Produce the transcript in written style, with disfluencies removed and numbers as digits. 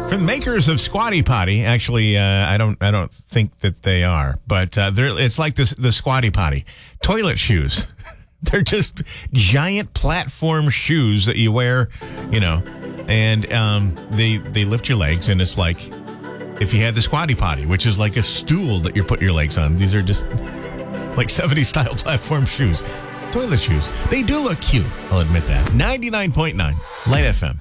For the makers of Squatty Potty, actually, I don't think that they are, but it's like the Squatty Potty toilet shoes. They're just giant platform shoes that you wear, and they lift your legs, and it's like if you had the Squatty Potty, which is like a stool that you put your legs on. These are just like 70s style platform shoes, toilet shoes. They do look cute. I'll admit that. 99.9 Light FM.